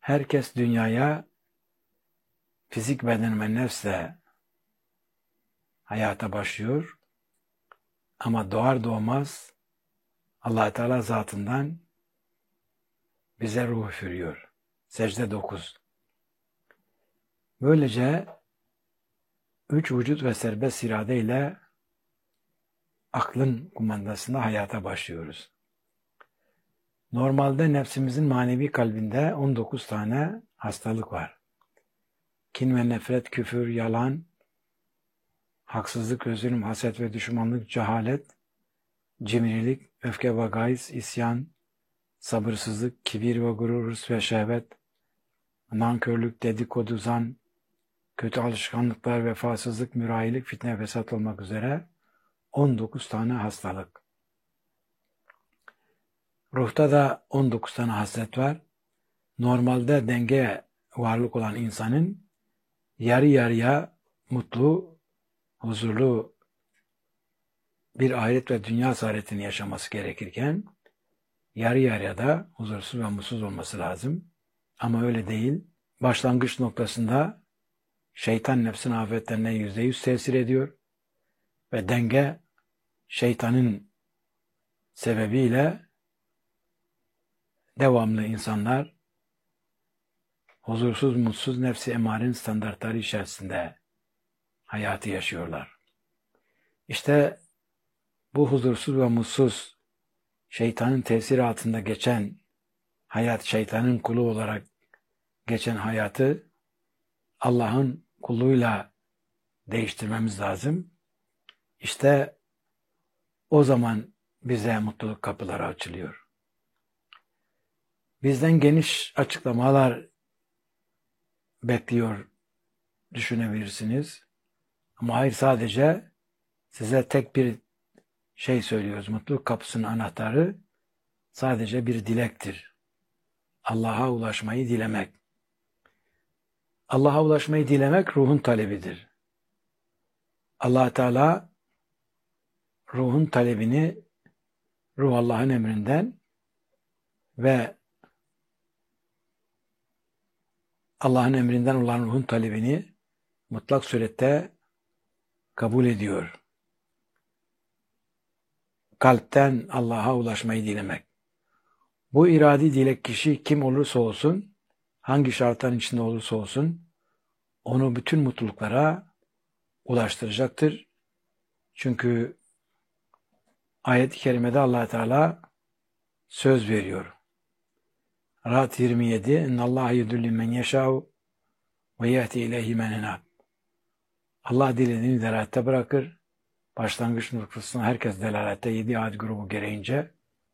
Herkes dünyaya fizik beden ve nefsle hayata başlıyor. Ama doğar doğmaz Allah Teala zatından bize ruh üfürüyor. Secde 9. Böylece 3 vücut ve serbest irade ile aklın kumandasında hayata başlıyoruz. Normalde nefsimizin manevi kalbinde 19 tane hastalık var. Kin ve nefret, küfür, yalan, haksızlık, zulüm, haset ve düşmanlık, cehalet, cimrilik, öfke ve gayz, isyan, sabırsızlık, kibir ve gurur, hırs ve şehvet, nankörlük, dedikodu, zan, kötü alışkanlıklar, vefasızlık, mürahilik, fitne, fesat olmak üzere 19 tane hastalık. Ruhta da 19 tane haslet var. Normalde denge varlık olan insanın yarı yarıya mutlu, huzurlu bir ahiret ve dünya saadetini yaşaması gerekirken yarı yarıya da huzursuz ve mutsuz olması lazım. Ama öyle değil. Başlangıç noktasında şeytan nefsin afetlerine %100 tesir ediyor ve denge şeytanın sebebiyle devamlı insanlar huzursuz, mutsuz, nefsi emarenin standartları içerisinde hayatı yaşıyorlar. İşte bu huzursuz ve mutsuz, şeytanın tesiri altında geçen hayat, şeytanın kulu olarak geçen hayatı Allah'ın kulluğuyla değiştirmemiz lazım. İşte o zaman bize mutluluk kapıları açılıyor. Bizden geniş açıklamalar bekliyor düşünebilirsiniz. Ama hayır, sadece size tek bir şey söylüyoruz. Mutluluk kapısının anahtarı sadece bir dilektir. Allah'a ulaşmayı dilemek. Allah'a ulaşmayı dilemek ruhun talebidir. Allah Teala ruhun talebini, ruh Allah'ın emrinden ve Allah'ın emrinden olan ruhun talebini mutlak surette kabul ediyor. Kalpten Allah'a ulaşmayı dilemek. Bu iradi dilek kişi kim olursa olsun, hangi şartların içinde olursa olsun, onu bütün mutluluklara ulaştıracaktır. Çünkü ayet-i kerimede Allah Teala söz veriyor. Ra'd 27. İnnallâhe yudillü men yeşâ'u ve yehdi ileyhi men enâb. Allah dilediğini delalette bırakır. Başlangıç noktasında herkes delalette, 7 ayet grubu gereğince.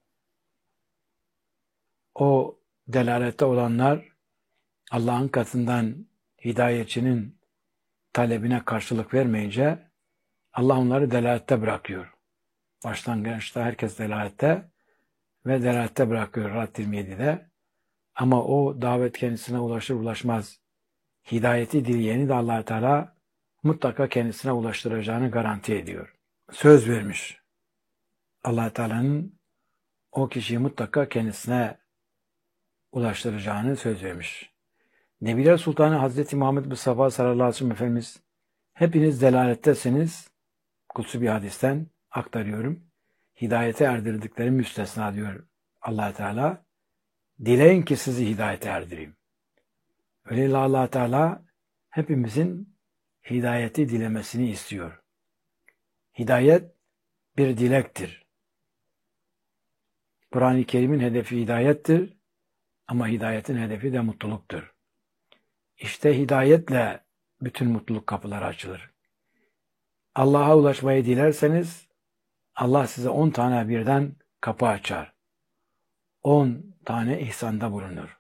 O delalette olanlar Allah'ın katından hidayetçinin talebine karşılık vermeyince Allah onları delalette bırakıyor. Başlangıçta herkes delalette ve delalette bırakıyor Ra'd 27'de. Ama o davet kendisine ulaşır ulaşmaz hidayeti dileyeni de Allah Teala mutlaka kendisine ulaştıracağını garanti ediyor. Söz vermiş. Allah Teala'nın o kişiyi mutlaka kendisine ulaştıracağını söz vermiş. Nebiler Sultanı Hazreti Muhammed Mustafa sallallahu aleyhi ve sellem Efendimiz, hepiniz delalettesiniz. Kutsi bir hadisten aktarıyorum. Hidayete erdirdikleri müstesna diyor Allah Teala. Dileyin ki sizi hidayete erdireyim. Öyle Allah Teala hepimizin hidayeti dilemesini istiyor. Hidayet bir dilektir. Kur'an-ı Kerim'in hedefi hidayettir ama hidayetin hedefi de mutluluktur. İşte hidayetle bütün mutluluk kapıları açılır. Allah'a ulaşmayı dilerseniz Allah size 10 tane birden kapı açar. 10 tane ihsanda bulunur.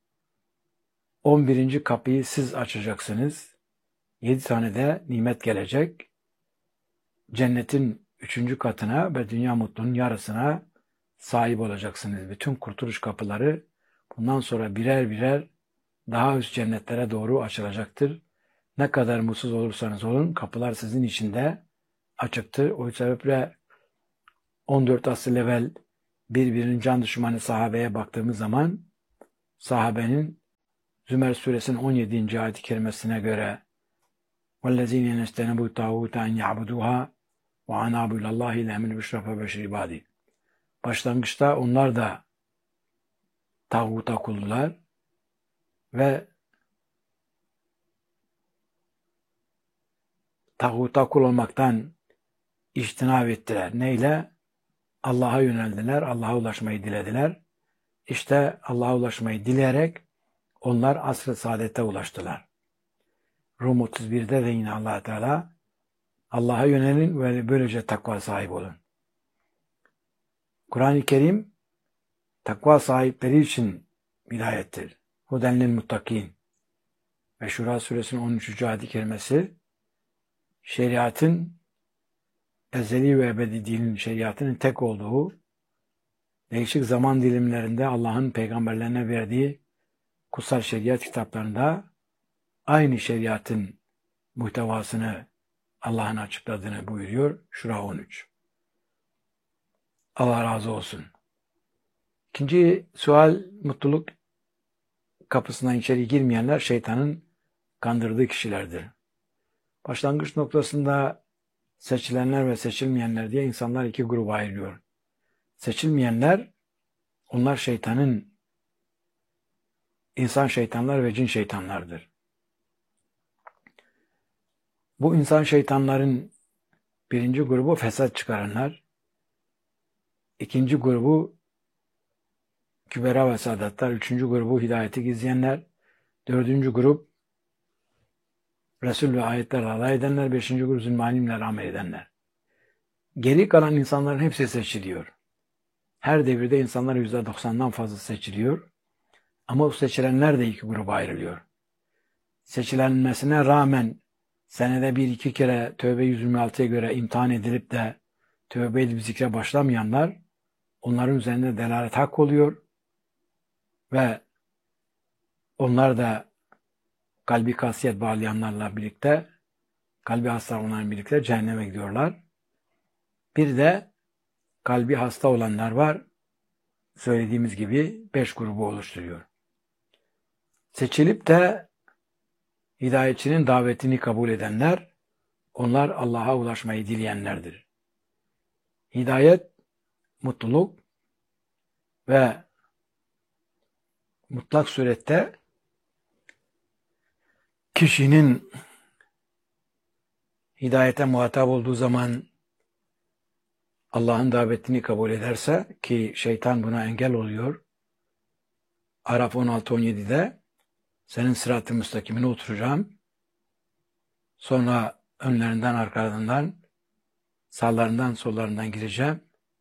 11. kapıyı siz açacaksınız. 7 tane de nimet gelecek. Cennetin 3. katına ve dünya mutluluğunun yarısına sahip olacaksınız. Bütün kurtuluş kapıları bundan sonra birer birer daha üst cennetlere doğru açılacaktır. Ne kadar mutsuz olursanız olun, kapılar sizin içinde açıktır. O sebeple 14 asır evvel birbirinin can düşmanı sahabeye baktığımız zaman sahabenin Zümer suresinin 17. ayet-i kerimesine göre وَالَّذ۪ينَ نَسْتَنَبُوا تَاغُوتَ اَنْ يَعْبُدُوهَا وَعَنَابُ اِلَى اللّٰهِ الْاَمِنُ بِشْرَفَ بَشِرِ ibadi. Başlangıçta onlar da tağuta kuldular ve tağuta kul olmaktan içtinab ettiler. Neyle? Allah'a yöneldiler, Allah'a ulaşmayı dilediler. İşte Allah'a ulaşmayı dileyerek onlar asr-ı saadete ulaştılar. Rum 31'de de yine Allah Teala Allah'a yönelin ve böylece takva sahibi olun. Kur'an-ı Kerim takva sahipleri için hidayettir. Hudenlil muttakin. Ve Şura suresinin 13. ayet-i kerimesi şeriatın ezeli ve ebedi dinin şeriatının tek olduğu, değişik zaman dilimlerinde Allah'ın peygamberlerine verdiği kutsal şeriat kitaplarında aynı şeriatın muhtevasını Allah'ın açıkladığını buyuruyor. Şura 13. Allah razı olsun. İkinci sual, mutluluk kapısından içeri girmeyenler şeytanın kandırdığı kişilerdir. Başlangıç noktasında seçilenler ve seçilmeyenler diye insanlar iki gruba ayrılıyor. Seçilmeyenler, onlar şeytanın, insan şeytanlar ve cin şeytanlardır. Bu insan şeytanların birinci grubu fesat çıkaranlar, ikinci grubu kübera ve saadatlar, üçüncü grubu hidayeti gizleyenler, dördüncü grup Resul ve ayetlerle alay edenler, beşinci grup zulmalimlerle amel edenler. Geri kalan insanların hepsi seçiliyor. Her devirde insanlar %90'dan fazla seçiliyor. Ama o seçilenler de iki gruba ayrılıyor. Seçilenmesine rağmen senede bir iki kere Tevbe 126'ya göre imtihan edilip de tövbe edip zikre başlamayanlar, onların üzerinde delalet hak oluyor ve onlar da kalbi kasiyet bağlayanlarla birlikte, kalbi hasta olanlarla birlikte cehenneme gidiyorlar. Bir de kalbi hasta olanlar var. Söylediğimiz gibi 5 grubu oluşturuyor. Seçilip de hidayetçinin davetini kabul edenler, onlar Allah'a ulaşmayı dileyenlerdir. Hidayet, mutluluk ve mutlak surette kişinin hidayete muhatap olduğu zaman Allah'ın davetini kabul ederse, ki şeytan buna engel oluyor. Araf 16-17'de senin sırat-ı müstakimine oturacağım. Sonra önlerinden, arkalarından, sağlarından, sollarından gireceğim.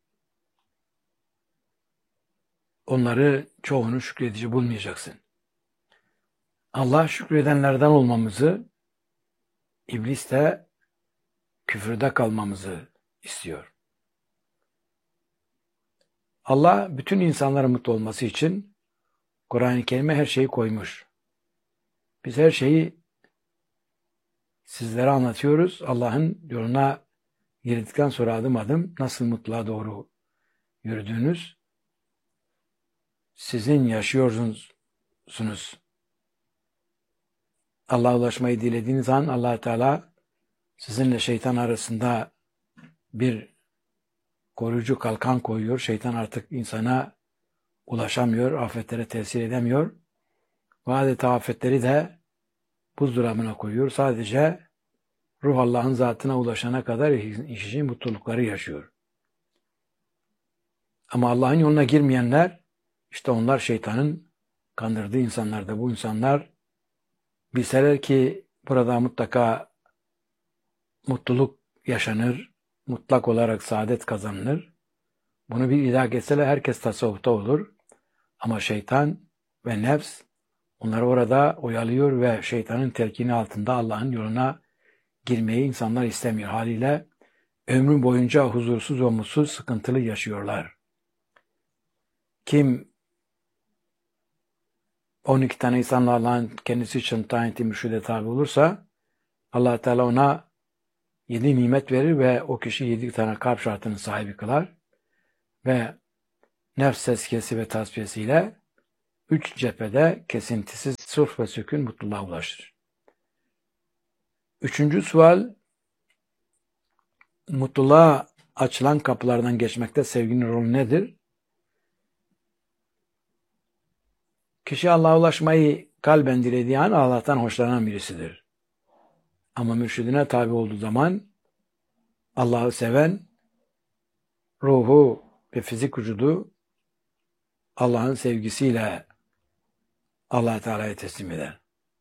Onları çoğunu şükredici bulmayacaksın. Allah şükredenlerden olmamızı, iblis de küfürde kalmamızı istiyor. Allah bütün insanların mutlu olması için Kur'an-ı Kerim'e her şeyi koymuş. Biz her şeyi sizlere anlatıyoruz. Allah'ın yoluna girdikten sonra adım adım nasıl mutluluğa doğru yürüdüğünüz sizin yaşıyorsunuz. Allah'a ulaşmayı dilediğiniz an Allah Teala sizinle şeytan arasında bir koruyucu kalkan koyuyor. Şeytan artık insana ulaşamıyor, afetlere tesir edemiyor. Ve adeta afetleri de buzdolabına koyuyor. Sadece ruh Allah'ın zatına ulaşana kadar kişi mutlulukları yaşıyor. Ama Allah'ın yoluna girmeyenler, işte onlar şeytanın kandırdığı insanlar da. Bu insanlar bilseler ki burada mutlaka mutluluk yaşanır, mutlak olarak saadet kazanılır. Bunu bir idrak etseler herkes tasavvufta olur. Ama şeytan ve nefs onları orada oyalıyor ve şeytanın telkini altında Allah'ın yoluna girmeyi insanlar istemiyor. Haliyle ömrü boyunca huzursuz ve mutsuz, sıkıntılı yaşıyorlar. Kim 12 tane insanla Allah'ın kendisi için tayin ettiği mürşide tabi olursa Allah Teala ona 7 nimet verir ve o kişi 7 tane kalp şartının sahibi kılar ve nefs tezkiyesi ve tasfiyesiyle 3 cephede kesintisiz sulh ve sükun mutluluğa ulaştırır. Üçüncü sual, mutluluğa açılan kapılardan geçmekte sevginin rolü nedir? Kişi Allah'a ulaşmayı kalben dilediği an Allah'tan hoşlanan birisidir. Ama mürşidine tabi olduğu zaman Allah'ı seven, ruhu ve fizik vücudu Allah'ın sevgisiyle Allah Teala'ya teslim eder.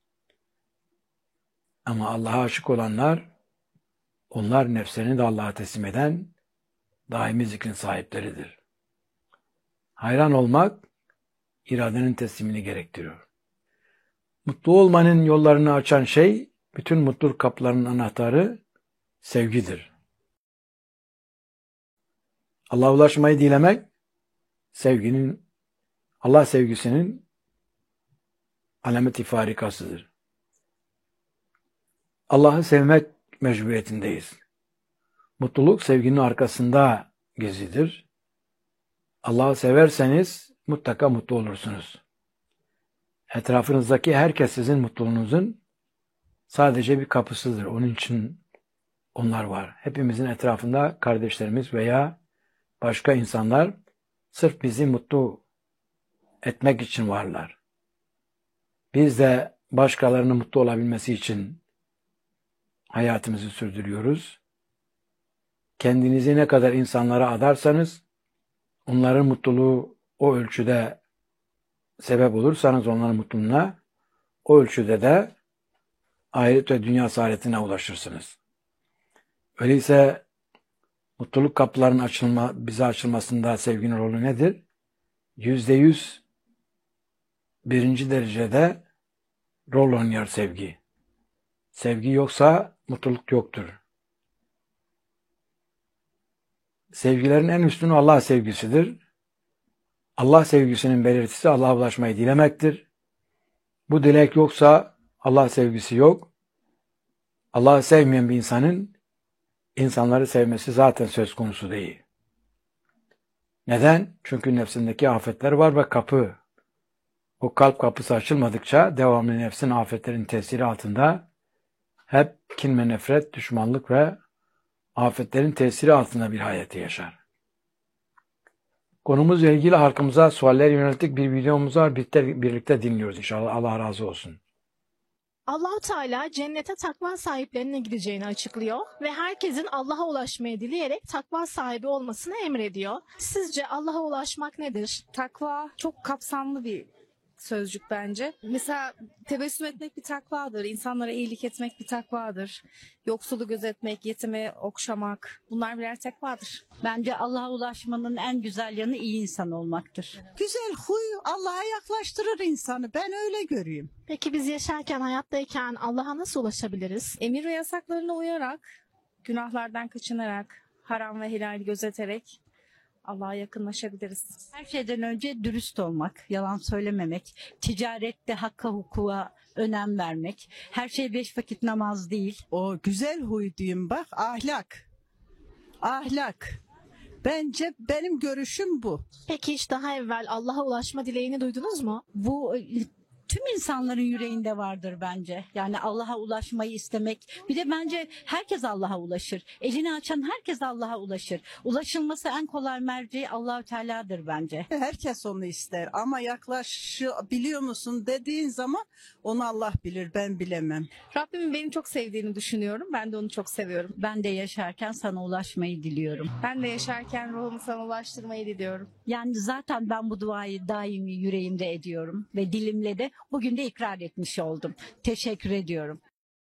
Ama Allah'a aşık olanlar, onlar nefslerini de Allah'a teslim eden daimi zikrin sahipleridir. Hayran olmak, iradenin teslimini gerektiriyor. Mutlu olmanın yollarını açan şey, bütün mutluluk kapılarının anahtarı sevgidir. Allah'a ulaşmayı dilemek, Allah sevgisinin alamet-i farikasıdır. Allah'ı sevmek mecburiyetindeyiz. Mutluluk sevginin arkasında gizlidir. Allah'ı severseniz mutlaka mutlu olursunuz. Etrafınızdaki herkes sizin mutluluğunuzun sadece bir kapısıdır. Onun için onlar var. Hepimizin etrafında kardeşlerimiz veya başka insanlar sırf bizi mutlu etmek için varlar. Biz de başkalarının mutlu olabilmesi için hayatımızı sürdürüyoruz. Kendinizi ne kadar insanlara adarsanız, onların mutluluğu o ölçüde sebep olursanız onların mutluluğuna, o ölçüde de ahiret ve dünya saadetine ulaşırsınız. Öyleyse mutluluk kapılarının bize açılmasında sevginin rolü nedir? %100 birinci derecede rol oynuyor sevgi. Sevgi yoksa mutluluk yoktur. Sevgilerin en üstünü Allah sevgisidir. Allah sevgisinin belirtisi Allah'a ulaşmayı dilemektir. Bu dilek yoksa Allah sevgisi yok. Allah'ı sevmeyen bir insanın insanları sevmesi zaten söz konusu değil. Neden? Çünkü nefsindeki afetler var ve o kalp kapısı açılmadıkça devamlı nefsin afetlerin tesiri altında hep kin ve nefret, düşmanlık ve afetlerin tesiri altında bir hayatı yaşar. Konumuzla ilgili halkımıza sualler yönelik bir videomuz var. Birlikte dinliyoruz inşallah. Allah razı olsun. Allah-u Teala cennete takva sahiplerine gideceğini açıklıyor ve herkesin Allah'a ulaşmayı dileyerek takva sahibi olmasını emrediyor. Sizce Allah'a ulaşmak nedir? Takva çok kapsamlı bir sözcük bence. Mesela tebessüm etmek bir takvadır, insanlara iyilik etmek bir takvadır. Yoksulu gözetmek, yetimi okşamak, bunlar birer takvadır. Bence Allah'a ulaşmanın en güzel yanı iyi insan olmaktır. Güzel huy Allah'a yaklaştırır insanı. Ben öyle görüyorum. Peki biz yaşarken, hayattayken Allah'a nasıl ulaşabiliriz? Emir ve yasaklarına uyarak, günahlardan kaçınarak, haram ve helal gözeterek Allah'a yakınlaşabiliriz. Her şeyden önce dürüst olmak, yalan söylememek, ticarette hakka hukuka önem vermek. Her şey 5 vakit namaz değil. O güzel huy diyeyim bak, ahlak. Ahlak. Bence benim görüşüm bu. Peki hiç daha evvel Allah'a ulaşma dileğini duydunuz mu? Bu tüm insanların yüreğinde vardır bence. Yani Allah'a ulaşmayı istemek. Bir de bence herkes Allah'a ulaşır. Elini açan herkes Allah'a ulaşır. Ulaşılması en kolay merci Allah-u Teala'dır bence. Herkes onu ister ama yaklaşabiliyor musun dediğin zaman onu Allah bilir, ben bilemem. Rabbimin beni çok sevdiğini düşünüyorum. Ben de onu çok seviyorum. Ben de yaşarken sana ulaşmayı diliyorum. Ben de yaşarken ruhumu sana ulaştırmayı diliyorum. Yani zaten ben bu duayı daimi yüreğimde ediyorum ve dilimle de bugün de ikrar etmiş oldum. Teşekkür ediyorum.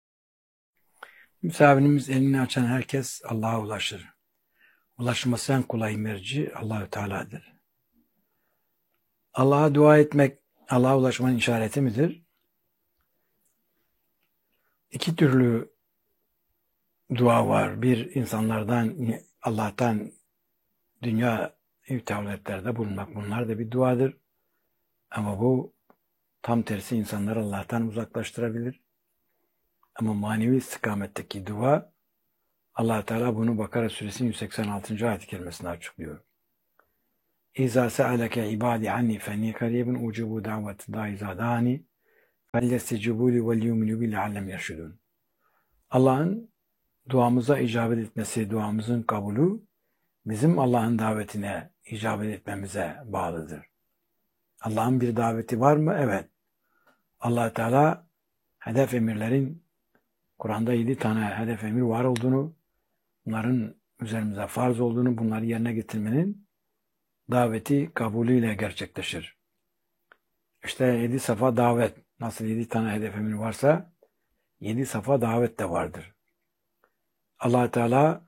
Misafirimiz elini açan herkes Allah'a ulaşır. Ulaşması en kolay merci Allah-u Teala'dır. Allah'a dua etmek Allah'a ulaşmanın işareti midir? İki türlü dua var. Bir, insanlardan, Allah'tan dünya tevletlerde bulunmak. Bunlar da bir duadır. Ama bu tam tersi insanları Allah'tan uzaklaştırabilir. Ama manevi istikametteki dua, Allah Teala bunu Bakara suresinin 186. ayet-i kerimesinde açıklıyor. İza se'aleke ibadi anni fenni karibun ucubu daveti da iza dani فَلْيَسْتَجِيبُوا لِي وَلْيُؤْمِنُوا بِي لَعَلَّهُمْ يَرْشُدُونَ. Allah'ın duamıza icabet etmesi, duamızın kabulü bizim Allah'ın davetine icabet etmemize bağlıdır. Allah'ın bir daveti var mı? Evet. Allah Teala hedef emirlerin Kur'an'da 7 tane hedef emir var olduğunu, bunların üzerimize farz olduğunu, bunları yerine getirmenin daveti kabulüyle gerçekleşir. İşte 7 safa davet, nasıl 7 tane hedef emir varsa 7 safa davet de vardır. Allah Teala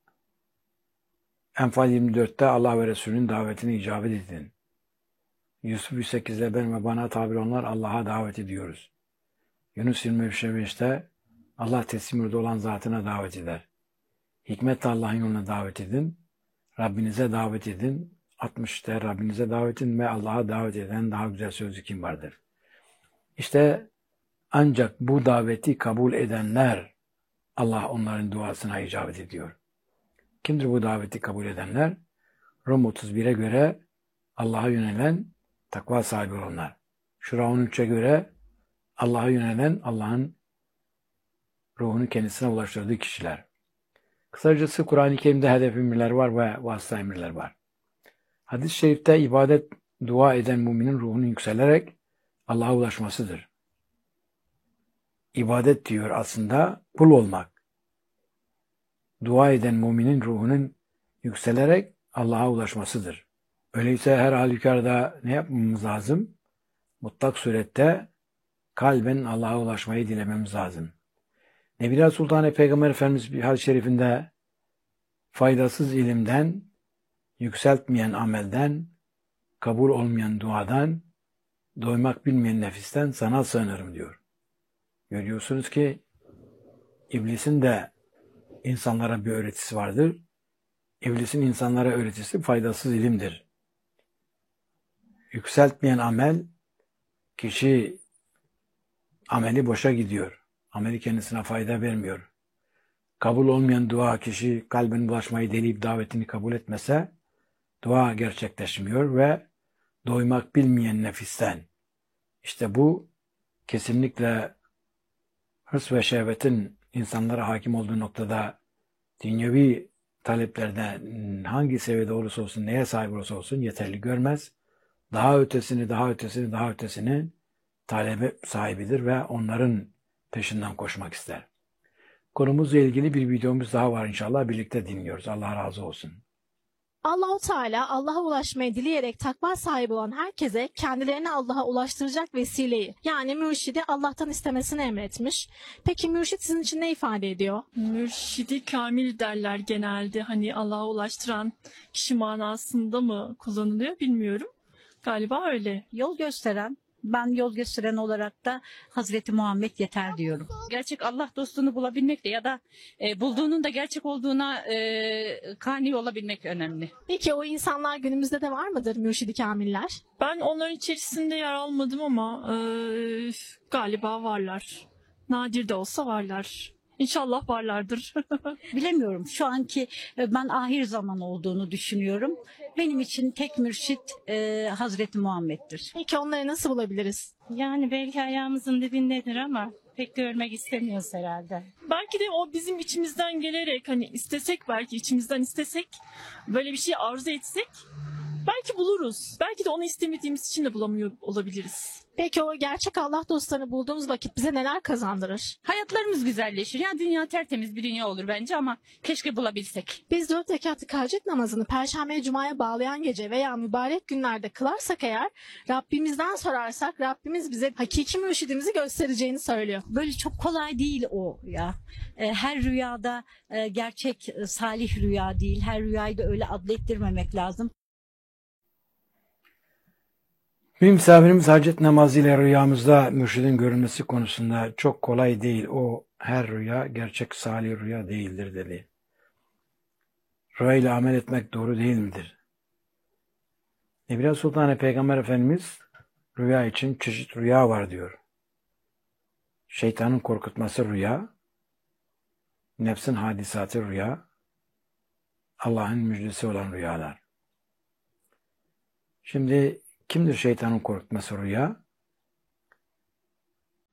Enfal 24'te Allah ve Resulünün davetine icabet edin. Yusuf 108'de ben ve bana tabi olanlar Allah'a davet ediyoruz. Yunus 25'te Allah teslim yurdu olan zatına davet eder. Hikmetle Allah'ın yoluna davet edin. Rabbinize davet edin. 60'te Rabbinize davet edin ve Allah'a davet eden daha güzel sözü kim vardır? İşte ancak bu daveti kabul edenler Allah onların duasına icabet ediyor. Kimdir bu daveti kabul edenler? Rum 31'e göre Allah'a yönelen takva sahibi olanlar. Şura 13'e göre Allah'a yönelen Allah'ın ruhunu kendisine ulaştırdığı kişiler. Kısacası Kur'an-ı Kerim'de hedef emirler var ve vasıta emirler var. Hadis-i şerifte ibadet, dua eden müminin ruhunun yükselerek Allah'a ulaşmasıdır. İbadet diyor aslında kul olmak. Dua eden müminin ruhunun yükselerek Allah'a ulaşmasıdır. Öyleyse her halükarda ne yapmamız lazım? Mutlak surette kalben Allah'a ulaşmayı dilememiz lazım. Nebiler Sultanı Peygamber Efendimiz bir hadis-i şerifinde faydasız ilimden, yükseltmeyen amelden, kabul olmayan duadan, doymak bilmeyen nefisten sana sığınırım diyor. Görüyorsunuz ki iblisin de insanlara bir öğretisi vardır. İblisin insanlara öğretisi faydasız ilimdir. Yükseltmeyen amel, kişi ameli boşa gidiyor. Ameli kendisine fayda vermiyor. Kabul olmayan dua, kişi kalbine ulaşmayı deneyip davetini kabul etmese, dua gerçekleşmiyor ve doymak bilmeyen nefisten. İşte bu kesinlikle hırs ve şehvetin insanlara hakim olduğu noktada dünyevi taleplerde hangi seviyede olursa olsun, neye sahip olursa olsun yeterli görmez. Daha ötesini talebe sahibidir ve onların peşinden koşmak ister. Konumuzla ilgili bir videomuz daha var inşallah. Birlikte dinliyoruz. Allah razı olsun. Allah-u Teala Allah'a ulaşmayı dileyerek takva sahibi olan herkese kendilerini Allah'a ulaştıracak vesileyi yani mürşidi Allah'tan istemesini emretmiş. Peki mürşit sizin için ne ifade ediyor? Mürşidi kamil derler genelde. Hani Allah'a ulaştıran kişi manasında mı kullanılıyor bilmiyorum. Galiba öyle. Yol gösteren, ben yol gösteren olarak da Hazreti Muhammed yeter diyorum. Gerçek Allah dostunu bulabilmek de ya da bulduğunun da gerçek olduğuna kani olabilmek önemli. Peki o insanlar günümüzde de var mıdır mürşidi kamiller? Ben onların içerisinde yer almadım ama galiba varlar. Nadir de olsa varlar. İnşallah varlardır. Bilemiyorum. Şu anki ben ahir zaman olduğunu düşünüyorum. Benim için tek mürşit Hazreti Muhammed'dir. Peki onları nasıl bulabiliriz? Yani belki ayağımızın dibindedir ama pek görmek istemiyoruz herhalde. Belki de o bizim içimizden gelerek hani istesek belki içimizden istesek böyle bir şey arzu etsek belki buluruz. Belki de onu istemediğimiz için de bulamıyor olabiliriz. Peki o gerçek Allah dostlarını bulduğumuz vakit bize neler kazandırır? Hayatlarımız güzelleşir. Ya dünya tertemiz bir dünya olur bence ama keşke bulabilsek. Biz 4 rekatlık hacet namazını Perşembe Cuma'ya bağlayan gece veya mübarek günlerde kılarsak eğer Rabbimizden sorarsak Rabbimiz bize hakiki mürşidimizi göstereceğini söylüyor. Böyle çok kolay değil o ya. Her rüyada gerçek salih rüya değil. Her rüyayı da öyle adlettirmemek lazım. Bir misafirimiz hacet namazıyla rüyamızda mürşidin görünmesi konusunda çok kolay değil. O her rüya gerçek salih rüya değildir dedi. Rüyayla amel etmek doğru değil midir? Nebiler Sultanı Peygamber Efendimiz rüya için çeşit rüya var diyor. Şeytanın korkutması rüya, nefsin hadisatı rüya, Allah'ın müjdesi olan rüyalar. Şimdi kimdir şeytanın korkutması rüya?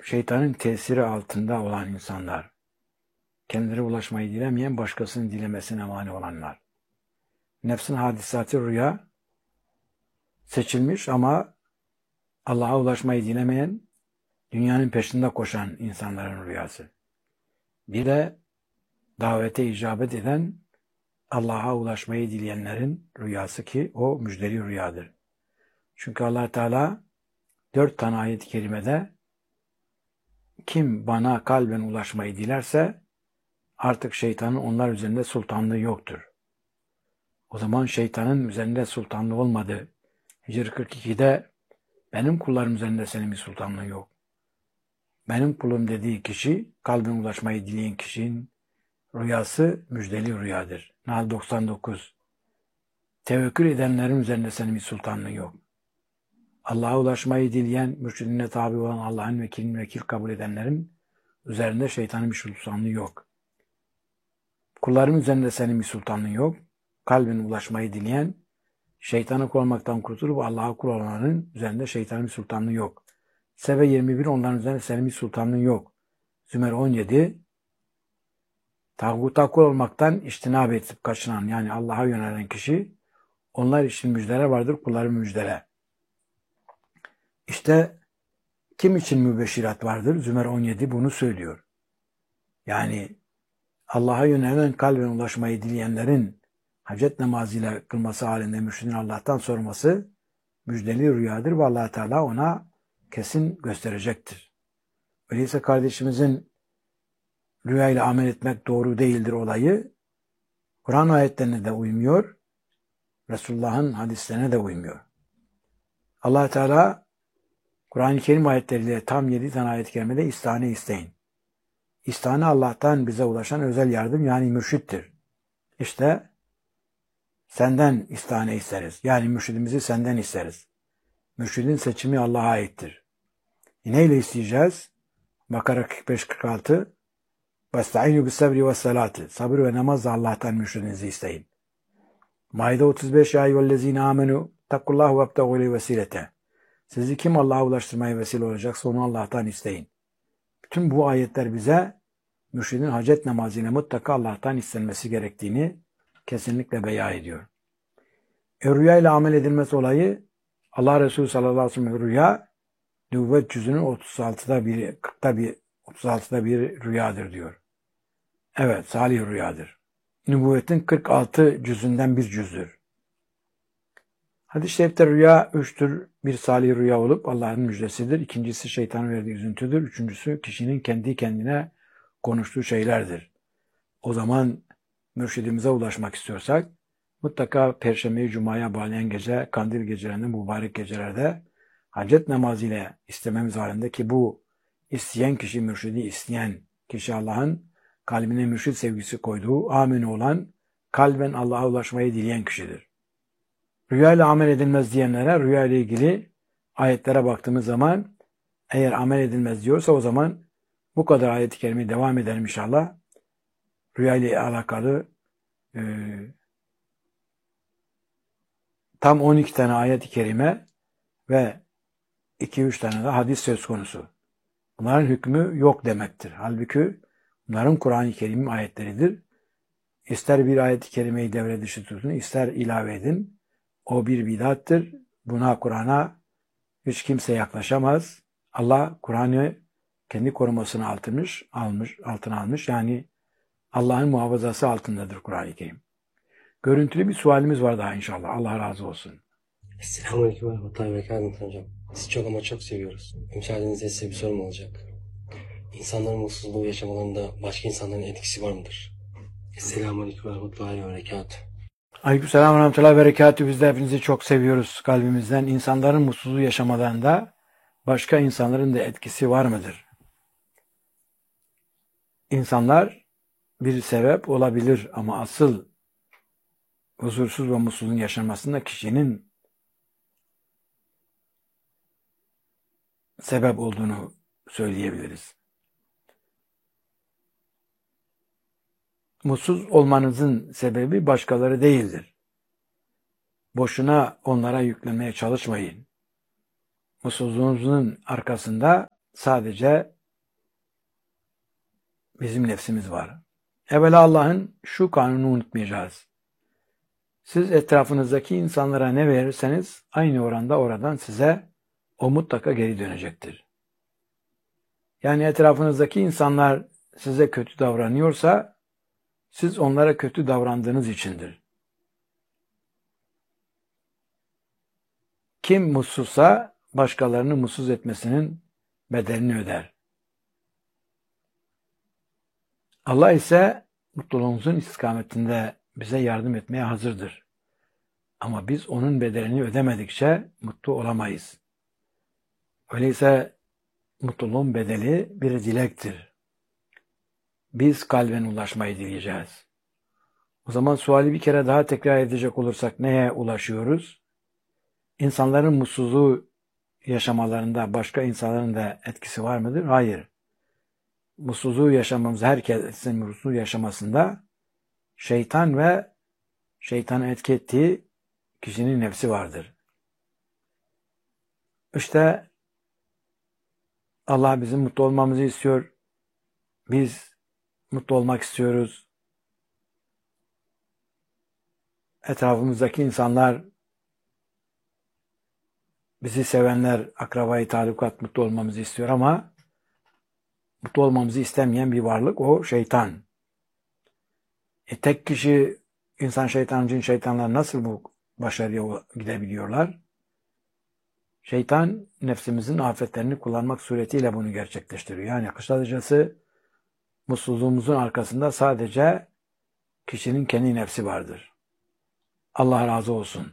şeytanın tesiri altında olan insanlar, kendileri ulaşmayı dilemeyen, başkasının dilemesine mani olanlar. Nefsin hadisatı rüya seçilmiş ama Allah'a ulaşmayı dilemeyen, dünyanın peşinde koşan insanların rüyası. Bir de davete icabet eden, Allah'a ulaşmayı dileyenlerin rüyası ki o müjdeli rüyadır. Çünkü Allah Teala 4 tane ayet-i kerimede kim bana kalben ulaşmayı dilerse artık şeytanın onlar üzerinde sultanlığı yoktur. O zaman şeytanın üzerinde sultanlığı olmadı. Hicr 42'de benim kullarım üzerinde senin bir sultanlığın yok. Benim kulum dediği kişi, kalbine ulaşmayı dileyen kişinin rüyası müjdeli rüyadır. Nahl 99. Tevekkül edenlerin üzerinde senin bir sultanlığın yok. Allah'a ulaşmayı dileyen, mürşidine tabi olan Allah'ın vekilini vekil kabul edenlerin üzerinde şeytanın bir sultanlığı yok. Kulların üzerinde senin bir sultanlığın yok. Kalbine ulaşmayı dileyen, şeytana kul olmaktan kurtulup Allah'a kul olanların üzerinde şeytanın bir sultanlığı yok. Sebe 21 onların üzerinde senin bir sultanlığın yok. Zümer 17 tağuta kul olmaktan içtinab edip kaçınan yani Allah'a yönelen kişi onlar için müjdeler vardır, kulların müjdele. İşte kim için mübeşşirat vardır? Zümer 17 bunu söylüyor. Yani Allah'a yönelen kalben ulaşmayı dileyenlerin hacet namazıyla kılması halinde mürşidin Allah'tan sorması müjdeli rüyadır ve Allah Teala ona kesin gösterecektir. Öyleyse kardeşimizin rüyayla amel etmek doğru değildir olayı Kur'an ayetlerine de uymuyor, Resulullah'ın hadislerine de uymuyor. Allah Teala Kur'an-ı Kerim ayetleriyle tam 7 tane ayet-i kerimede istihane isteyin. İstihane Allah'tan bize ulaşan özel yardım yani mürşittir. İşte senden istihane isteriz. Yani mürşidimizi senden isteriz. Mürşidin seçimi Allah'a aittir. Neyle isteyeceğiz? Bakara 45-46 وَاسْتَعِينُوا بِالسَّبْرِ وَالسَّلَاتِ Sabır ve namazla Allah'tan mürşidinizi isteyin. Maide 35 Ya eyyühellezine amenu takkullahu vebteğu ileyhi vesilete. Sizi kim Allah'a ulaştırmaya vesile olacaksa onu Allah'tan isteyin. Bütün bu ayetler bize mürşidin hacet namazıyla mutlaka Allah'tan istenmesi gerektiğini kesinlikle beyan ediyor. Rüya ile amel edilmesi olayı Allah Resulü sallallahu aleyhi ve sellem rüya nübüvvet cüzünün 36'da biri, 36'da bir rüyadır diyor. Evet, salih rüyadır. Nübüvvetin 46 cüzünden bir cüzdür. Hadis-i şerifte rüya üçtür. Bir salih rüya olup Allah'ın müjdesidir. İkincisi şeytanın verdiği üzüntüdür. Üçüncüsü kişinin kendi kendine konuştuğu şeylerdir. O zaman mürşidimize ulaşmak istiyorsak mutlaka Perşembe'yi Cuma'ya bağlayan gece, kandil gecelerinde, mübarek gecelerde hacet namazı ile istememiz halinde ki bu isteyen kişi, mürşidi isteyen kişi Allah'ın kalbine mürşid sevgisi koyduğu, amin olan, kalben Allah'a ulaşmayı dileyen kişidir. Rüya ile amel edilmez diyenlere rüya ile ilgili ayetlere baktığımız zaman eğer amel edilmez diyorsa o zaman bu kadar ayet-i kerime devam edelim inşallah. Rüya ile alakalı tam 12 tane ayet-i kerime ve 2-3 tane de hadis söz konusu. Bunların hükmü yok demektir. Halbuki bunların Kur'an-ı Kerim'in ayetleridir. İster bir ayet-i kerimeyi devre dışı tutun, ister ilave edin. O bir bidattır. Buna, Kur'an'a hiç kimse yaklaşamaz. Allah Kur'an'ı kendi korumasına altına almış. Yani Allah'ın muhafazası altındadır Kur'an-ı Kerim. Görüntülü bir sualimiz var daha inşallah. Allah razı olsun. Selamünaleyküm ve rahmetullahi ve berekatuhu hocam. Sizi çok ama çok seviyoruz. Müsaadenizle size bir sorum olacak. İnsanların mutsuzluğu yaşamalarında başka insanların etkisi var mıdır? Selamünaleyküm ve rahmetullahi ve berekatuhu. Aleykümselam ve rahmetullahi ve berekatuhu. Biz de hepinizi çok seviyoruz kalbimizden. İnsanların mutsuzluğu yaşamalarında başka insanların da etkisi var mıdır? İnsanlar bir sebep olabilir ama asıl huzursuz ve mutsuzluğun yaşanmasında kişinin sebep olduğunu söyleyebiliriz. Mutsuz olmanızın sebebi başkaları değildir. Boşuna onlara yüklenmeye çalışmayın. Mutsuzluğunuzun arkasında sadece bizim nefsimiz var. Evvela Allah'ın şu kanunu unutmayacağız. Siz etrafınızdaki insanlara ne verirseniz aynı oranda oradan size o mutlaka geri dönecektir. Yani etrafınızdaki insanlar size kötü davranıyorsa siz onlara kötü davrandığınız içindir. Kim mutsuzsa başkalarını mutsuz etmesinin bedelini öder. Allah ise mutluluğumuzun istikametinde bize yardım etmeye hazırdır. Ama biz onun bedelini ödemedikçe mutlu olamayız. Öyleyse mutluluğun bedeli bir dilektir. Biz kalben ulaşmayı dileyeceğiz. O zaman suali bir kere daha tekrar edecek olursak neye ulaşıyoruz? İnsanların mutsuzluğu yaşamalarında başka insanların da etkisi var mıdır? Hayır. Mutsuzluğu yaşamamız, herkesin mutsuzluğu yaşamasında şeytan ve şeytanın etki ettiği kişinin nefsi vardır. İşte Allah bizim mutlu olmamızı istiyor. Biz mutlu olmak istiyoruz. Etrafımızdaki insanlar, bizi sevenler, akrabayı talukat mutlu olmamızı istiyor ama mutlu olmamızı istemeyen bir varlık o şeytan. Tek kişi insan şeytan, cin şeytanlar nasıl bu başarıya gidebiliyorlar? Şeytan nefsimizin afetlerini kullanmak suretiyle bunu gerçekleştiriyor. Yani kısacası mutsuzluğumuzun arkasında sadece kişinin kendi nefsi vardır. Allah razı olsun.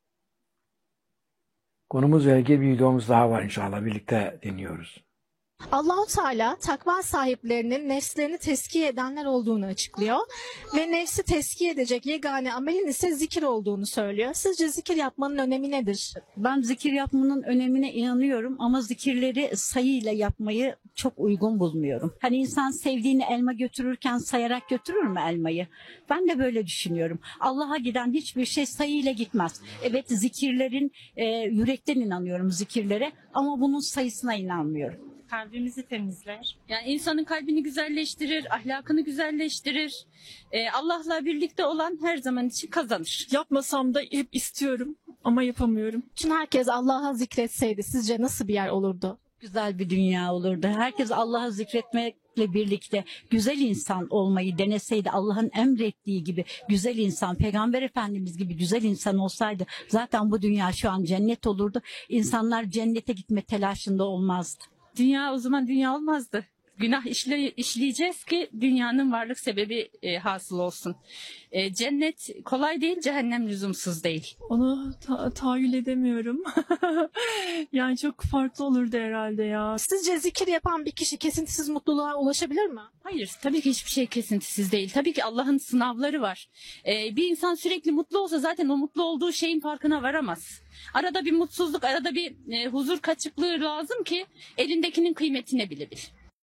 Konumuzla ilgili bir videomuz daha var inşallah. Birlikte dinliyoruz. Allah-u Teala takva sahiplerinin nefslerini tezkiye edenler olduğunu açıklıyor ve nefsi tezkiye edecek yegane amelin ise zikir olduğunu söylüyor. Sizce zikir yapmanın önemi nedir? Ben zikir yapmanın önemine inanıyorum ama zikirleri sayıyla yapmayı çok uygun bulmuyorum. Hani insan sevdiğini elma götürürken sayarak götürür mü elmayı? Ben de böyle düşünüyorum. Allah'a giden hiçbir şey sayıyla gitmez. Evet, zikirlerin yürekten inanıyorum zikirlere ama bunun sayısına inanmıyorum. Kalbimizi temizler. Yani insanın kalbini güzelleştirir, ahlakını güzelleştirir. Allah'la birlikte olan her zaman için kazanır. Yapmasam da hep istiyorum ama yapamıyorum. Bütün herkes Allah'a zikretseydi sizce nasıl bir yer olurdu? Güzel bir dünya olurdu. Herkes Allah'ı zikretmekle birlikte güzel insan olmayı deneseydi, Allah'ın emrettiği gibi güzel insan, Peygamber Efendimiz gibi güzel insan olsaydı zaten bu dünya şu an cennet olurdu. İnsanlar cennete gitme telaşında olmazdı. Dünya o zaman dünya olmazdı. Günah işleyeceğiz ki dünyanın varlık sebebi hasıl olsun. Cennet kolay değil, cehennem lüzumsuz değil. Onu tahayyül edemiyorum. Yani çok farklı olurdu herhalde ya. Sizce zikir yapan bir kişi kesintisiz mutluluğa ulaşabilir mi? Hayır, tabii ki hiçbir şey kesintisiz değil. Tabii ki Allah'ın sınavları var. Bir insan sürekli mutlu olsa zaten o mutlu olduğu şeyin farkına varamaz. Arada bir mutsuzluk, arada bir huzur kaçıklığı lazım ki elindekinin kıymetini bilebil.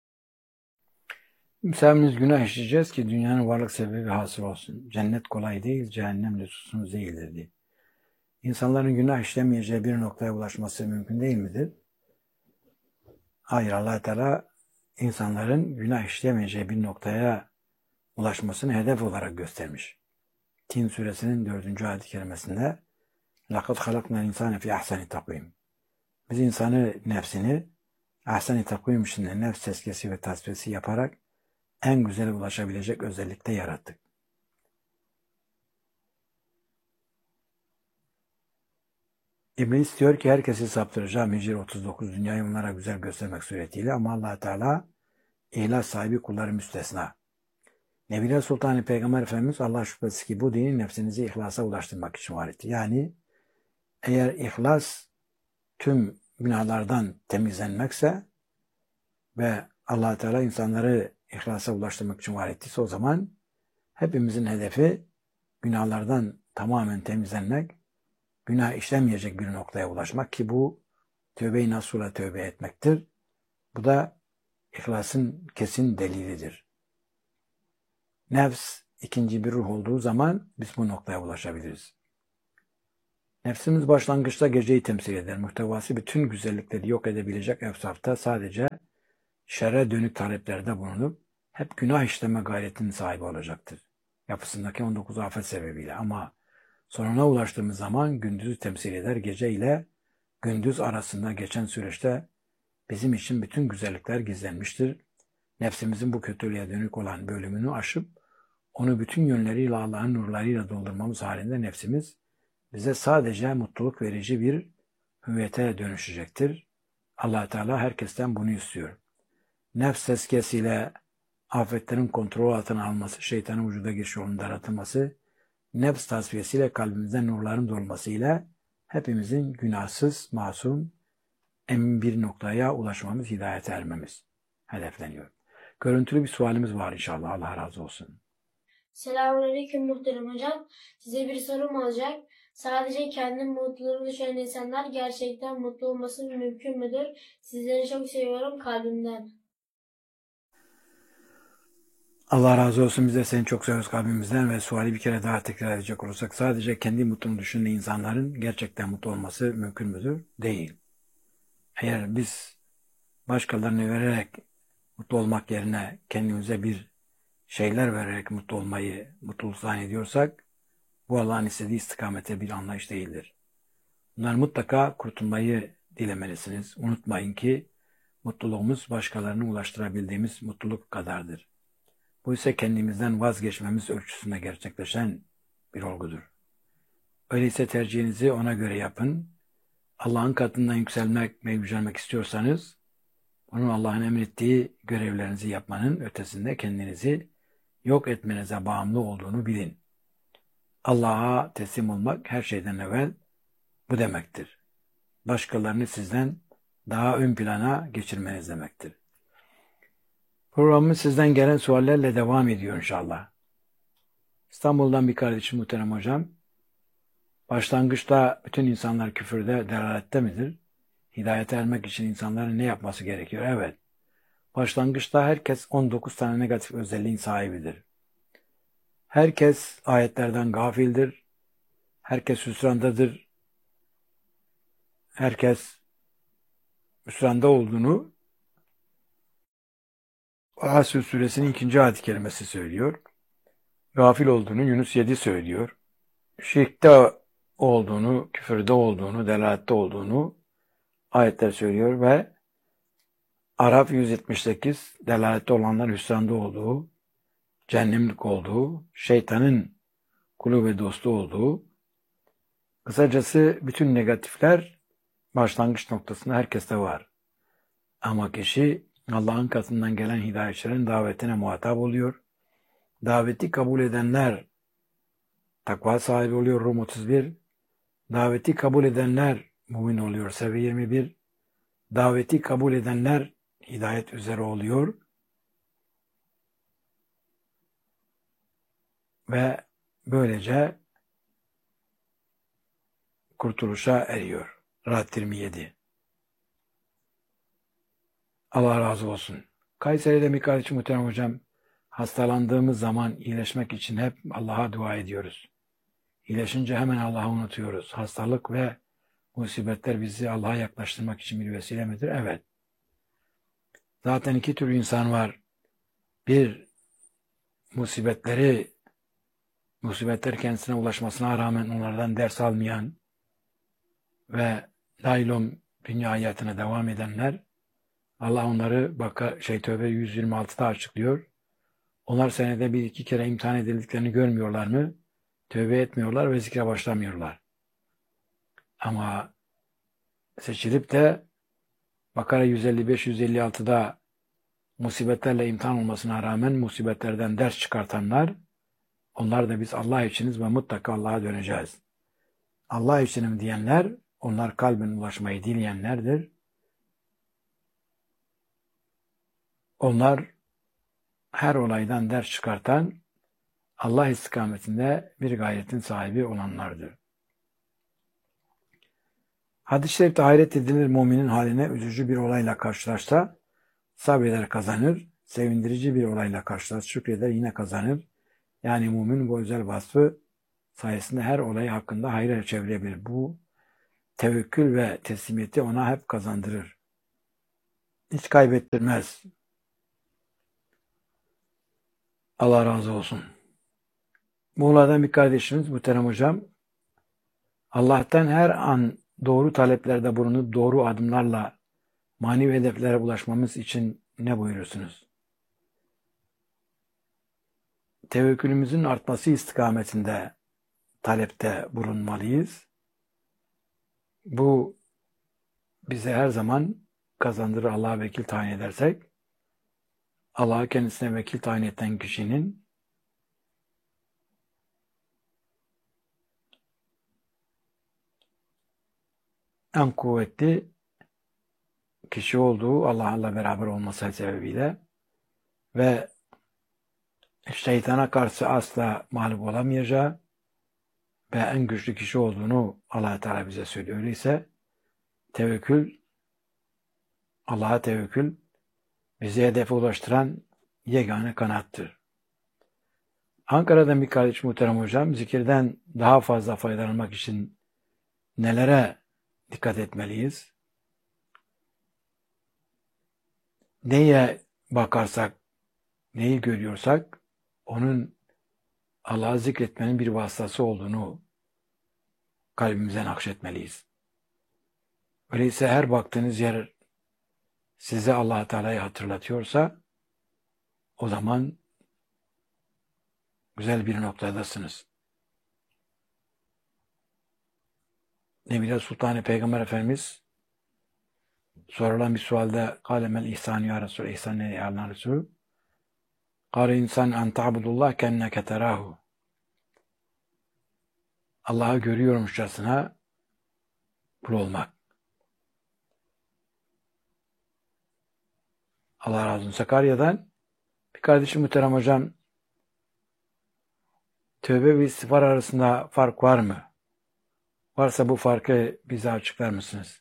Hepimiz günah işleyeceğiz ki dünyanın varlık sebebi hasıl olsun. Cennet kolay değil, cehennem lüzumsuz değildir diye. İnsanların günah işlemeyeceği bir noktaya ulaşması mümkün değil midir? Hayır, Allah Teala insanların günah işlemeyeceği bir noktaya ulaşmasını hedef olarak göstermiş. Tin suresinin 4. ayet-i kerimesinde لَقَدْ خَلَقْنَا الْاِنْسَانَ فِي اَحْسَنِ تَقْوِيمٍ Biz insanı nefsini ahsen-i takvim içinde nefs tezkiyesi ve tasfiyesi yaparak en güzele ulaşabilecek özellikte yarattık. İblis diyor ki herkesi saptıracağım Hicr 39 dünyayı onlara güzel göstermek suretiyle ama Allah Teala ihlas sahibi kulları müstesna. Nebiler Sultanı Peygamber Efendimiz Allah şüphesiz ki bu dini nefsinizi ihlasa ulaştırmak için var etti. Yani eğer ihlas tüm günahlardan temizlenmekse ve Allah Teala insanları ihlasa ulaştırmak için var ettiyse o zaman hepimizin hedefi günahlardan tamamen temizlenmek, günah işlemeyecek bir noktaya ulaşmak ki bu tövbe-i nasuhla tövbe etmektir. Bu da ihlasın kesin delilidir. Nefs ikinci bir ruh olduğu zaman biz bu noktaya ulaşabiliriz. Nefsimiz başlangıçta geceyi temsil eder. Muhtevası bütün güzellikleri yok edebilecek efsafta sadece şerre dönük taleplerde bulunup hep günah işleme gayretinin sahibi olacaktır. Yapısındaki 19 afet sebebiyle. Ama sonuna ulaştığımız zaman gündüzü temsil eder. Gece ile gündüz arasında geçen süreçte bizim için bütün güzellikler gizlenmiştir. Nefsimizin bu kötülüğe dönük olan bölümünü aşıp onu bütün yönleriyle Allah'ın nurlarıyla doldurmamız halinde nefsimiz bize sadece mutluluk verici bir hüviyete dönüşecektir. Allah Teala herkesten bunu istiyor. Nefs tezkiyesiyle afetlerin kontrol altına alması, şeytanın vücuda giriş yolunun daratılması, nefs tasfiyesiyle kalbimizden nurların dolmasıyla hepimizin günahsız, masum, emin bir noktaya ulaşmamız, hidayete ermemiz hedefleniyor. Görüntülü bir sualimiz var inşallah. Allah razı olsun. Selamünaleyküm muhterem hocam. Size bir sorum olacak. Sadece kendi mutluluğunu düşünen insanlar gerçekten mutlu olması mümkün müdür? Sizleri çok seviyorum kalbimden. Allah razı olsun. Biz de seni çok seviyoruz kalbimizden ve suali bir kere daha tekrar edecek olursak sadece kendi mutluluğunu düşünen insanların gerçekten mutlu olması mümkün müdür? Değil. Eğer biz başkalarını vererek mutlu olmak yerine kendimize bir şeyler vererek mutlu olmayı mutluluk zannediyorsak bu Allah'ın istediği istikamete bir anlayış değildir. Bunlar mutlaka kurtulmayı dilemelisiniz. Unutmayın ki mutluluğumuz başkalarına ulaştırabildiğimiz mutluluk kadardır. Bu ise kendimizden vazgeçmemiz ölçüsünde gerçekleşen bir olgudur. Öyleyse tercihinizi ona göre yapın. Allah'ın katından yükselmek ve yücelmek istiyorsanız bunun Allah'ın emrettiği görevlerinizi yapmanın ötesinde kendinizi yok etmenize bağımlı olduğunu bilin. Allah'a teslim olmak her şeyden evvel bu demektir. Başkalarını sizden daha ön plana geçirmeniz demektir. Programımız sizden gelen suallerle devam ediyor inşallah. İstanbul'dan bir kardeşim muhterem hocam. Başlangıçta bütün insanlar küfürde, delalette midir? Hidayete ermek için insanların ne yapması gerekiyor? Evet. Başlangıçta herkes 19 tane negatif özelliğin sahibidir. Herkes ayetlerden gafildir. Herkes hüsrandadır. Herkes hüsranda olduğunu Asr suresinin 2. ayet-i kerimesi söylüyor. Gafil olduğunu Yunus 7 söylüyor. Şirkte olduğunu, küfürde olduğunu, delalette olduğunu ayetler söylüyor ve Araf 178 delalette olanlar hüsranda olduğu, cehennemlik olduğu, şeytanın kulu ve dostu olduğu, kısacası bütün negatifler başlangıç noktasında herkeste var. Ama kişi Allah'ın katından gelen hidayetçilerin davetine muhatap oluyor. Daveti kabul edenler takva sahibi oluyor Rum 31. Daveti kabul edenler mümin oluyor Sevi 21. Daveti kabul edenler hidayet üzere oluyor. Ve böylece kurtuluşa eriyor. Rad 27. Allah razı olsun. Kayseri'de bir kardeşim muhterem hocam, hastalandığımız zaman iyileşmek için hep Allah'a dua ediyoruz. İyileşince hemen Allah'ı unutuyoruz. Hastalık ve musibetler bizi Allah'a yaklaştırmak için bir vesile midir? Evet. Zaten iki tür insan var. Bir, musibetler kendisine ulaşmasına rağmen onlardan ders almayan ve laylom dünya hayatına devam edenler. Allah onları Tevbe 126'da açıklıyor. Onlar senede bir iki kere imtihan edildiklerini görmüyorlar mı? Tövbe etmiyorlar ve zikre başlamıyorlar. Ama seçilip de Bakara 155-156'da musibetlerle imtihan olmasına rağmen musibetlerden ders çıkartanlar, onlar da biz Allah içiniz ve mutlaka Allah'a döneceğiz. Allah içinim diyenler, onlar kalbin ulaşmayı dileyenlerdir. Onlar her olaydan ders çıkartan, Allah istikametinde bir gayretin sahibi olanlardır. Hadis-i şerifte hayret edilir müminin haline üzücü bir olayla karşılaşsa sabreder kazanır, sevindirici bir olayla karşılaşsa şükreder yine kazanır. Yani mümin bu özel vasfı sayesinde her olay hakkında hayra çevirebilir. Bu tevekkül ve teslimiyeti ona hep kazandırır. Hiç kaybettirmez. Allah razı olsun. Muğla'dan bir kardeşimiz Muhterem Hocam, Allah'tan her an doğru taleplerde bulunup doğru adımlarla manevi hedeflere ulaşmamız için ne buyurursunuz? Tevekkülümüzün artması istikametinde talepte bulunmalıyız. Bu bize her zaman kazandırır Allah'a vekil tayin edersek. Allah'ı kendisine vekil tayin eden kişinin en kuvvetli kişi olduğu Allah'la beraber olması sebebiyle ve şeytana karşı asla mağlup olamayacağı ve en güçlü kişi olduğunu Allah Teala bize söylüyor. Öyleyse tevekkül, Allah'a tevekkül bizi hedefe ulaştıran yegane kanattır. Ankara'dan bir kardeş Muhterem Hocam, zikirden daha fazla faydalanmak için nelere dikkat etmeliyiz? Neye bakarsak, neyi görüyorsak, onun Allah'ı zikretmenin bir vasıtası olduğunu kalbimize nakşetmeliyiz. Öyleyse her baktığınız yer size Allah Teala'yı hatırlatıyorsa, o zaman güzel bir noktadasınız. Nebile Sultan-ı Peygamber Efendimiz sorulan bir sualde "Kâlemel ihsân ya Resul, ihsan ne ya Allah Resul?" "Kâle insan en ta'budullah kenneke terâhu." Allah'ı görüyormuşçasına kul olmak. Allah razı olsun. Sakarya'dan bir kardeşim Muhterem Hocam, tövbe ve istiğfar arasında fark var mı? Varsa bu farkı bize açıklar mısınız?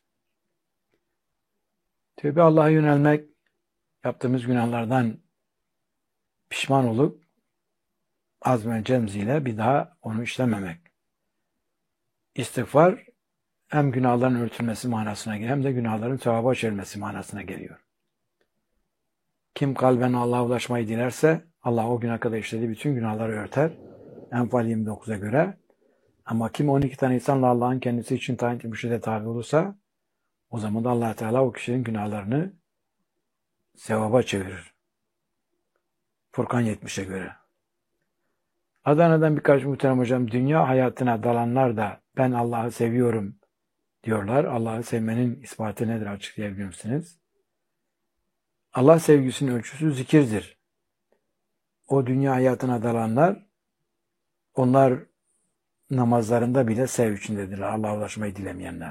Tövbe Allah'a yönelmek, yaptığımız günahlardan pişman olup azm ve cemziyle bir daha onu işlememek. İstiğfar hem günahların örtülmesi manasına geliyor hem de günahların sevaba çevrilmesi manasına geliyor. Kim kalben Allah'a ulaşmayı dilerse Allah o güne kadar işlediği bütün günahları örter. Enfal 29'a göre. Ama kim 12 tane insanla Allah'ın kendisi için tayin ettiği mürşide tabi olursa o zaman da Allah Teala o kişinin günahlarını sevaba çevirir. Furkan 70'e göre. Adana'dan birkaç Muhterem Hocam, dünya hayatına dalanlar da ben Allah'ı seviyorum diyorlar. Allah'ı sevmenin ispatı nedir açıklayabilir misiniz? Allah sevgisinin ölçüsü zikirdir. O dünya hayatına dalanlar, onlar namazlarında bile sev içindedirler. Allah'a ulaşmayı dilemeyenler.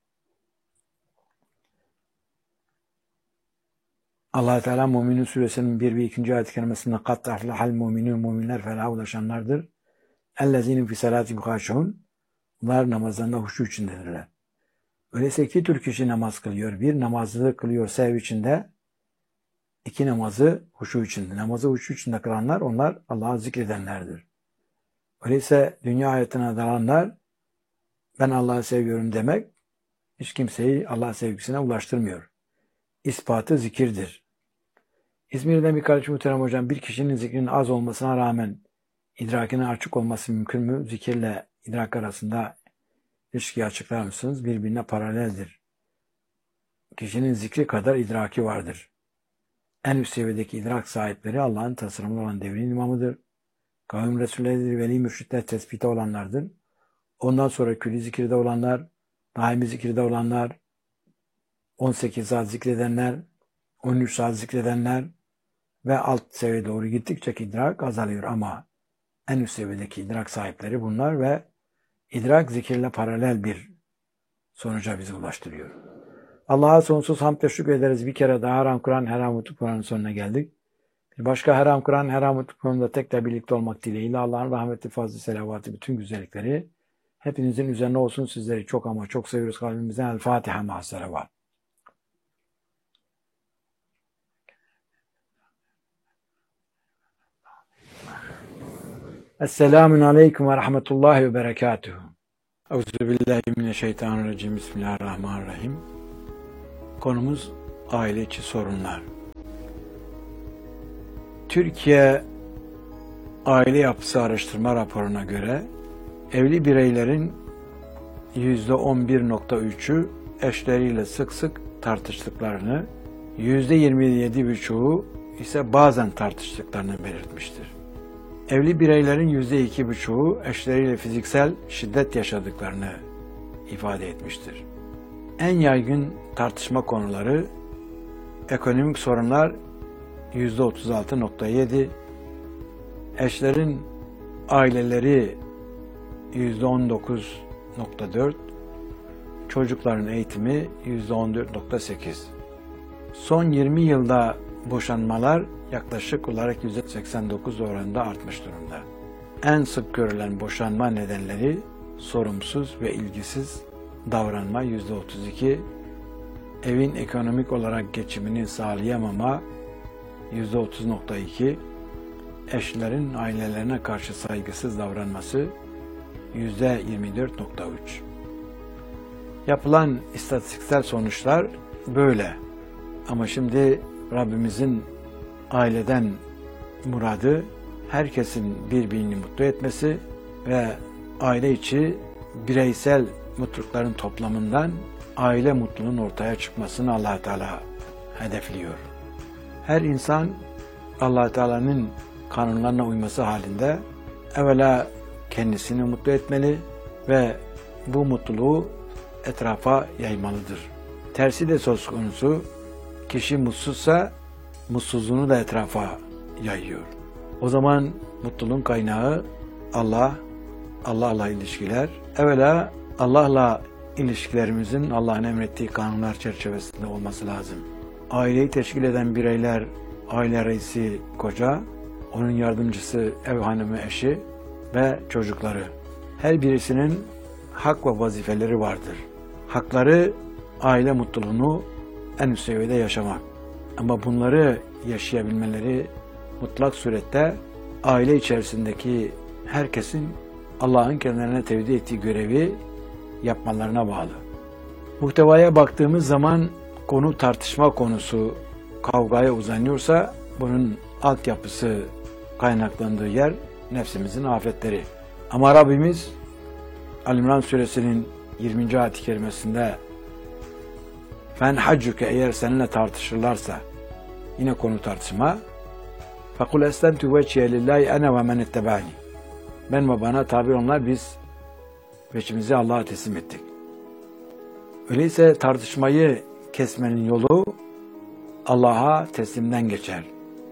Allah Teala Müminun suresinin 1 ve 2. ayet-i kerimesinde "Kat aflahal mu'minun", müminler felaha ulaşanlardır. "Ellezîne fi salâtihim hâşi'ûn", onlar namazlarında huşu içindedirler. Öyleyse iki tür kişi namaz kılıyor. Bir, namazı kılıyor sev içinde. İki, namazı huşu içinde. Namazı huşu içinde kılanlar, onlar Allah'ı zikredenlerdir. Öyleyse dünya hayatına dalanlar, ben Allah'ı seviyorum demek, hiç kimseyi Allah sevgisine ulaştırmıyor. İspatı zikirdir. İzmir'den bir kardeşim Muhterem Hocam, bir kişinin zikrinin az olmasına rağmen idrakine açık olması mümkün mü? Zikirle idrak arasında ilişkiyi açıklar mısınız? Birbirine paraleldir. Kişinin zikri kadar idraki vardır. En üst seviyedeki idrak sahipleri Allah'ın tasarımlı olan devrin imamıdır. Kavim Resulleridir, veli mürşitler tespite olanlardır. Ondan sonra külli zikirde olanlar, daimi zikirde olanlar, 18 saat zikredenler, 13 saat zikredenler ve alt seviyeye doğru gittikçe idrak azalıyor ama en üst seviyedeki idrak sahipleri bunlar ve idrak zikirle paralel bir sonuca bizi ulaştırıyor. Allah'a sonsuz hamd ve şükür ederiz. Bir kere daha Haram Kur'an, Haram Mutlu Kur'an'ın sonuna geldik. Bir başka Haram Kur'an, Haram Mutlu Kur'an'da tekrar birlikte olmak dileğiyle Allah'ın rahmeti, fazlı, selavatı, bütün güzellikleri hepinizin üzerine olsun. Sizleri çok ama çok seviyoruz kalbimizden. El Fatiha ma'as selavat. Esselamun aleyküm ve rahmetullahi ve berekatuhu. Euzubillahimineşşeytanirracim. Bismillahirrahmanirrahim. Konumuz aile içi sorunlar. Türkiye Aile Yapısı Araştırma raporuna göre evli bireylerin %11.3'ü eşleriyle sık sık tartıştıklarını, %27,5'u ise bazen tartıştıklarını belirtmiştir. Evli bireylerin %2,5'u eşleriyle fiziksel şiddet yaşadıklarını ifade etmiştir. En yaygın tartışma konuları ekonomik sorunlar %36.7, eşlerin aileleri %19.4, çocukların eğitimi %14.8. Son 20 yılda boşanmalar yaklaşık olarak %89 oranında artmış durumda. En sık görülen boşanma nedenleri sorumsuz ve ilgisiz davranma %32, evin ekonomik olarak geçimini sağlayamama %30.2, eşlerin ailelerine karşı saygısız davranması %24.3. Yapılan istatistiksel sonuçlar böyle. Ama şimdi Rabbimizin aileden muradı herkesin birbirini mutlu etmesi ve aile içi bireysel mutlulukların toplamından aile mutluluğunun ortaya çıkmasını Allah-u Teala hedefliyor. Her insan Allah-u Teala'nın kanunlarına uyması halinde evvela kendisini mutlu etmeli ve bu mutluluğu etrafa yaymalıdır. Tersi de söz konusu, kişi mutsuzsa mutsuzluğunu da etrafa yayıyor. O zaman mutluluğun kaynağı Allah, Allah'la ilişkiler. Evvela Allah'la ilişkilerimizin Allah'ın emrettiği kanunlar çerçevesinde olması lazım. Aileyi teşkil eden bireyler, aile reisi koca, onun yardımcısı ev hanımı eşi ve çocukları. Her birisinin hak ve vazifeleri vardır. Hakları aile mutluluğunu en üst seviyede yaşamak. Ama bunları yaşayabilmeleri mutlak surette aile içerisindeki herkesin Allah'ın kendilerine tevdi ettiği görevi yapmalarına bağlı. Muhtevaya baktığımız zaman konu tartışma konusu kavgaya uzanıyorsa bunun altyapısı kaynaklandığı yer nefsimizin afetleri. Ama Rabbimiz Ali-İmran suresinin 20. ayet-i kerimesinde "Fen haccuke" eğer seninle tartışırlarsa, yine konu tartışma, "Fekul eslemtu vecihe lillahi ene ve men ettebani." Ben ve bana tabi onlar, biz veçimizi Allah'a teslim ettik. Öyleyse tartışmayı kesmenin yolu Allah'a teslimden geçer.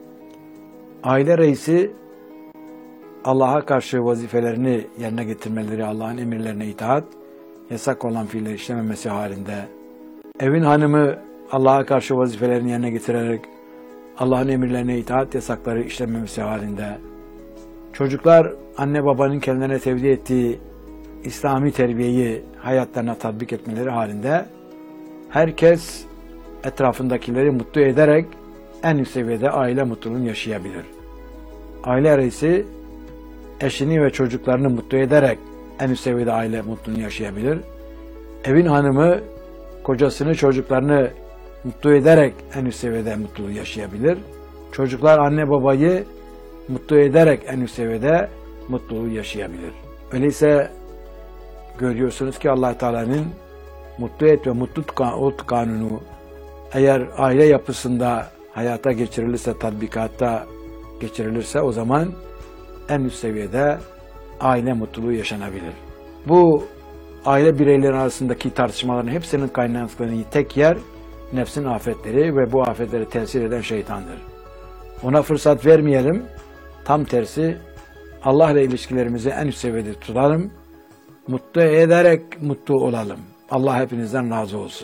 Aile reisi Allah'a karşı vazifelerini yerine getirmeleri, Allah'ın emirlerine itaat, yasak olan fiilleri işlememesi halinde, evin hanımı Allah'a karşı vazifelerini yerine getirerek Allah'ın emirlerine itaat, yasakları işlememesi halinde, çocuklar anne babanın kendilerine tevdi ettiği İslami terbiyeyi hayatlarına tatbik etmeleri halinde herkes etrafındakileri mutlu ederek en üst seviyede aile mutluluğunu yaşayabilir. Aile reisi eşini ve çocuklarını mutlu ederek en üst seviyede aile mutluluğunu yaşayabilir. Evin hanımı kocasını, çocuklarını mutlu ederek en üst seviyede mutluluğu yaşayabilir. Çocuklar anne babayı mutlu ederek en üst seviyede mutluluğu yaşayabilir. Öyleyse görüyorsunuz ki Allah Teala'nın mutlu et ve mutlu ol kanunu eğer aile yapısında hayata geçirilirse, tatbikatta geçirilirse o zaman en üst seviyede aile mutluluğu yaşanabilir. Bu aile bireyleri arasındaki tartışmaların hepsinin kaynaklandığı tek yer nefsin afetleri ve bu afetleri tesir eden şeytandır. Ona fırsat vermeyelim. Tam tersi Allah ile ilişkilerimizi en üst seviyede tutalım. Mutlu ederek mutlu olalım. Allah hepinizden razı olsun.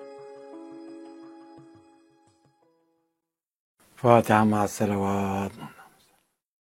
Fatiha ma'as salavat.